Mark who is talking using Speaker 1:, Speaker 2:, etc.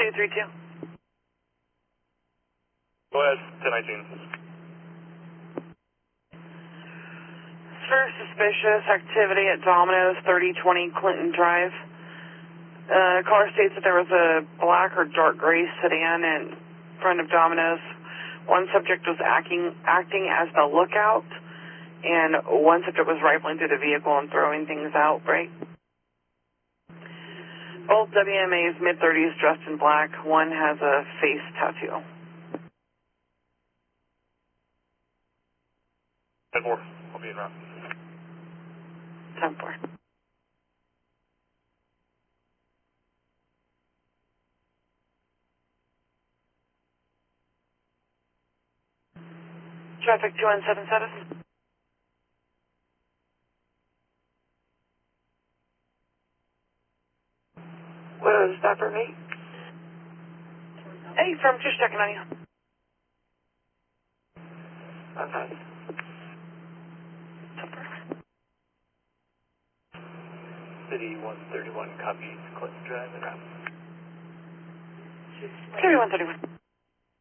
Speaker 1: 232.
Speaker 2: Go ahead, 1019.
Speaker 1: For suspicious activity at Domino's, 3020 Clinton Drive. Caller states that there was a black or dark gray sedan in front of Domino's. One subject was acting as the lookout, and one subject was rifling through the vehicle and throwing things out, right? Both WMAs, mid-30s, dressed in black. One has a face tattoo.
Speaker 2: 10-4, I'll be in route.
Speaker 1: 10-4. Traffic 2177. What was that for me? Hey, from just checking on you. Okay.
Speaker 2: City 131 copies, Clinton Drive and route.
Speaker 1: City 131.